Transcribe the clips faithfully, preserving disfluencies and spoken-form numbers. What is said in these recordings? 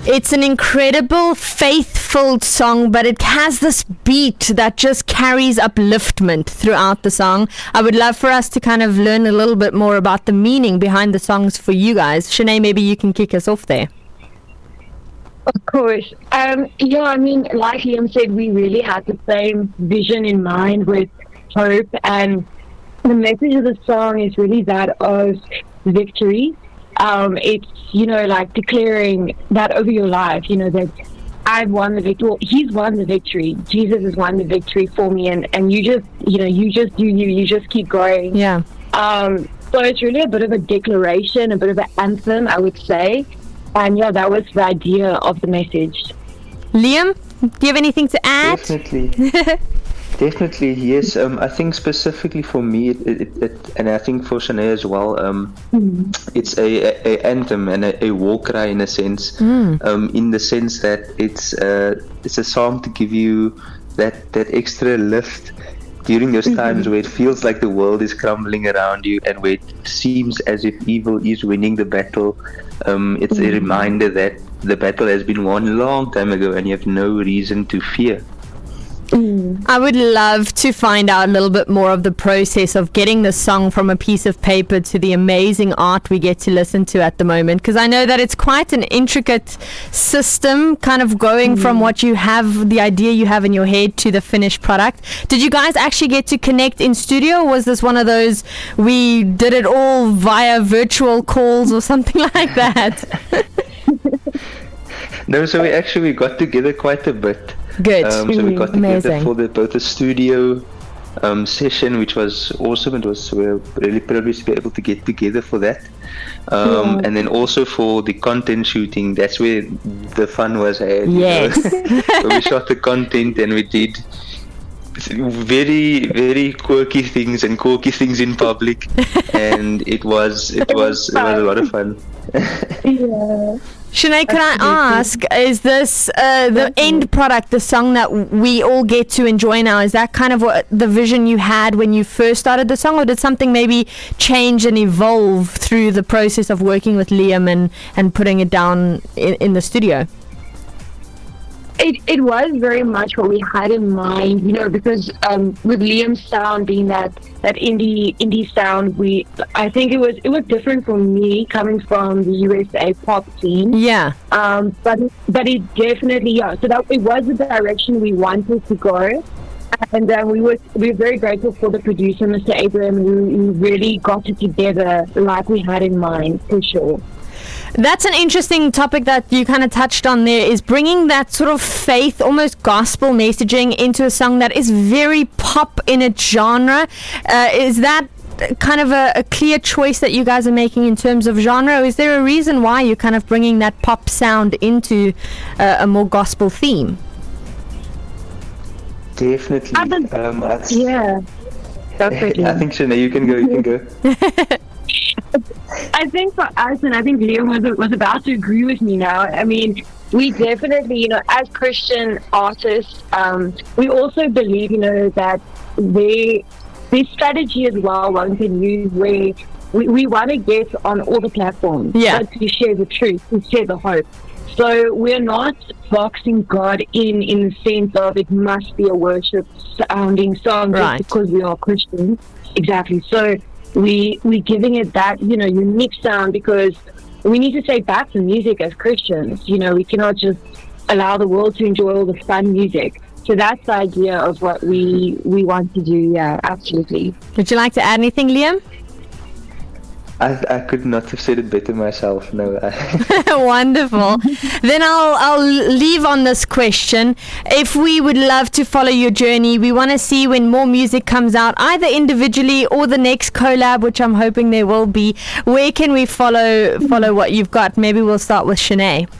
It's an incredible, faith-filled song, but it has this beat that just carries upliftment throughout the song. I would love for us to kind of learn a little bit more about the meaning behind the songs for you guys. Shanae, maybe you can kick us off there. Of course. Um, yeah, I mean, like Liam said, we really had the same vision in mind with hope, and the message of the song is really that of victory. Um, it's, you know, like declaring that over your life, you know, that I've won the victory. Well, he's won the victory. Jesus has won the victory for me, and, and you just, you know, you just do you, you just keep going. Yeah. Um, so it's really a bit of a declaration, a bit of an anthem, I would say. And yeah, that was the idea of the message. Liam, do you have anything to add? Definitely. Definitely, yes. Um, I think specifically for me, it, it, it, and I think for Shanae as well, um, mm. it's a, a, a anthem and a, a war cry in a sense, mm. um, in the sense that it's uh, it's a song to give you that, that extra lift during those times mm-hmm. where it feels like the world is crumbling around you and where it seems as if evil is winning the battle. Um, it's mm-hmm. a reminder that the battle has been won a long time ago and you have no reason to fear. Mm. I would love to find out a little bit more of the process of getting the song from a piece of paper to the amazing art we get to listen to at the moment, because I know that it's quite an intricate system, kind of going mm. from what you have, the idea you have in your head, to the finished product. Did you guys actually get to connect in studio, or was this one of those we did it all via virtual calls or something like that? No, so we actually got together quite a bit. Good. Um, so we got together Amazing. for the, both the studio um, session, which was awesome. It was we were really privileged to be able to get together for that. Um, yeah. And then also for the content shooting, that's where the fun was had. Yes. So we shot the content and we did very, very quirky things and quirky things in public, and it was it was it was a lot of fun. Yeah. Shanae, can I ask, is this uh, the end product, the song that we all get to enjoy now, is that kind of what the vision you had when you first started the song, or did something maybe change and evolve through the process of working with Liam and, and putting it down in, in the studio? It it was very much what we had in mind, you know, because um, with Liam's sound being that, that indie indie sound, we I think it was it was different for me coming from the U S A pop scene. Yeah. Um. But but it definitely yeah. So that it was the direction we wanted to go, and um, we were we were very grateful for the producer, Mister Abraham, who, who really got it together like we had in mind, for sure. That's an interesting topic that you kind of touched on there, is bringing that sort of faith, almost gospel messaging into a song that is very pop in its genre. Uh, is that kind of a, a clear choice that you guys are making in terms of genre, or is there a reason why you're kind of bringing that pop sound into uh, a more gospel theme? Definitely. I think, um, yeah, definitely. I think, Shanae, you can go, you can go. I think for us, and I think Liam was was about to agree with me now, I mean, we definitely, you know, as Christian artists, um, we also believe, you know, that they, this strategy as well one can use where we, we want to get on all the platforms, yeah, to share the truth, to share the hope. So we're not boxing God in in the sense of it must be a worship sounding song right. just because we are Christians. Exactly. So we we giving it that, you know, unique sound, because we need to say back to music as Christians. You know, we cannot just allow the world to enjoy all the fun music. So that's the idea of what we we want to do. Yeah, absolutely. Would you like to add anything, Liam? I, I could not have said it better myself. No. Wonderful. Then I'll I'll leave on this question. If we would love to follow your journey, we want to see when more music comes out, either individually or the next collab, which I'm hoping there will be. Where can we follow follow what you've got? Maybe we'll start with Shanae.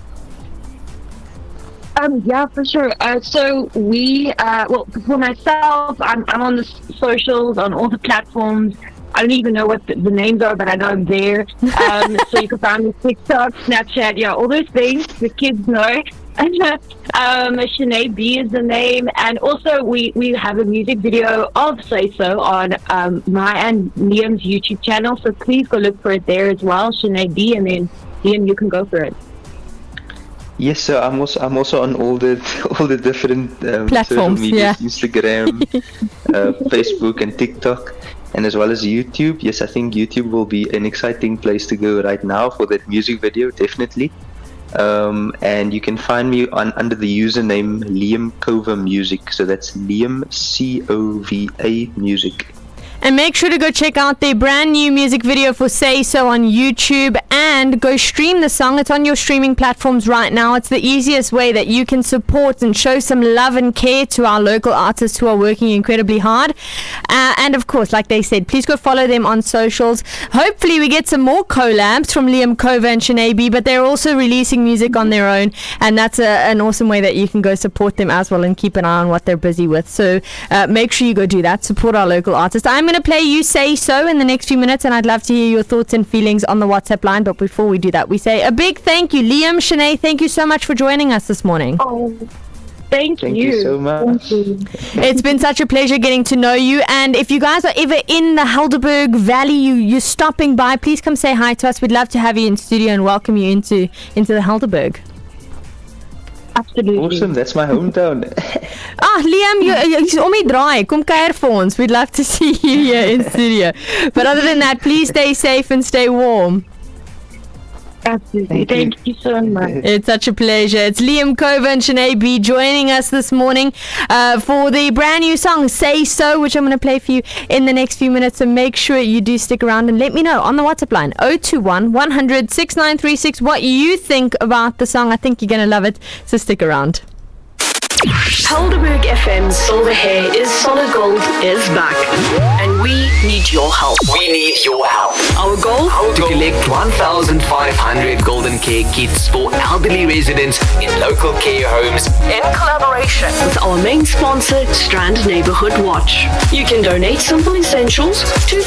Um, yeah, for sure. Uh, so we, uh, well, for myself, I'm I'm on the socials, on all the platforms. I don't even know what the, the names are, but I know I'm there. Um, so you can find me TikTok, Snapchat, yeah, all those things the kids know. um, Shanae B is the name, and also we, we have a music video of Say So on um, my and Liam's YouTube channel. So please go look for it there as well, Shanae B, and then Liam, you can go for it. Yes, so I'm also I'm also on all the all the different um, platforms, social medias, yeah. Instagram, uh, Facebook, and TikTok, and as well as YouTube. Yes, I think YouTube will be an exciting place to go right now for that music video, definitely. Um, and you can find me on under the username Liam Cova Music. So that's Liam C O V A Music. And make sure to go check out their brand new music video for Say So on YouTube, and go stream the song. It's on your streaming platforms right now. It's the easiest way that you can support and show some love and care to our local artists who are working incredibly hard. Uh, and of course, like they said, please go follow them on socials. Hopefully we get some more collabs from Liam Cova and Shanae B, but they're also releasing music on their own, and that's a, an awesome way that you can go support them as well and keep an eye on what they're busy with. So uh, make sure you go do that. Support our local artists. I'm going to play You Say So in the next few minutes, and I'd love to hear your thoughts and feelings on the WhatsApp line. But before we do that, we say a big thank you. Liam, Shanae, thank you so much for joining us this morning. Oh, thank, Thank you. you so much. Thank you. It's been such a pleasure getting to know you. And if you guys are ever in the Helderberg Valley, you, you're stopping by, please come say hi to us. We'd love to have you in studio and welcome you into, into the Helderberg. Absolutely. Awesome, that's my hometown. Ah, Liam, you, jy's om die draai. Kom kuier vir ons. We'd love to see you here in studio. But other than that, please stay safe and stay warm. Absolutely. Thank Thank you so much. It's such a pleasure. It's Liam Cova and Shanae B joining us this morning uh, for the brand new song Say So, which I'm going to play for you in the next few minutes. So make sure you do stick around and let me know on the WhatsApp line oh two one, one hundred, six nine three six what you think about the song. I think you're going to love it. So stick around. Helderberg F M's Silver Hair is Solid Gold is back. And we need your help. We need your help. Our goal? To collect one thousand five hundred Golden Care kits for elderly residents in local care homes in collaboration With our main sponsor, Strand Neighborhood Watch. You can donate simple essentials to